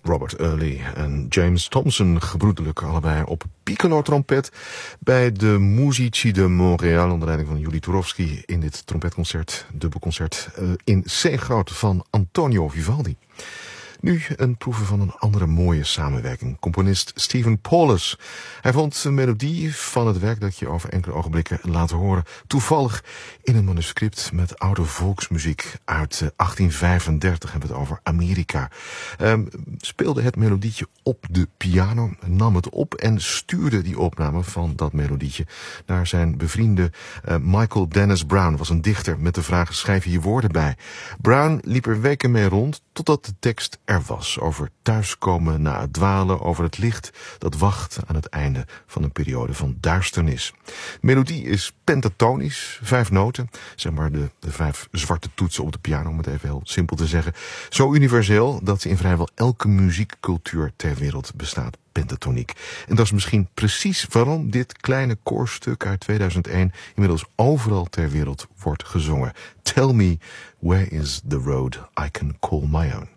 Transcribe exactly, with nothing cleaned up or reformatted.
Robert Early en James Thompson, gebroedelijk allebei op piccolo-trompet bij de Musici de Montréal onder leiding van Juli Turowski in dit trompetconcert, dubbelconcert uh, in C-groot van Antonio Vivaldi. Nu een proeven van een andere mooie samenwerking. Componist Stephen Paulus. Hij vond een melodie van het werk dat je over enkele ogenblikken laat horen toevallig in een manuscript met oude volksmuziek uit achttien vijfendertig. Hebben we het over Amerika. Um, speelde het melodietje op de piano, nam het op en stuurde die opname van dat melodietje naar zijn bevriende uh, Michael Dennis Brown. Was een dichter met de vraag: schrijf je je woorden bij? Brown liep er weken mee rond totdat de tekst er was, over thuiskomen na het dwalen, over het licht dat wacht aan het einde van een periode van duisternis. De melodie is pentatonisch, vijf noten, zeg maar de, de vijf zwarte toetsen op de piano, om het even heel simpel te zeggen. Zo universeel dat ze in vrijwel elke muziekcultuur ter wereld bestaat, pentatoniek. En dat is misschien precies waarom dit kleine koorstuk uit tweeduizend één inmiddels overal ter wereld wordt gezongen. Tell me, where is the road I can call my own?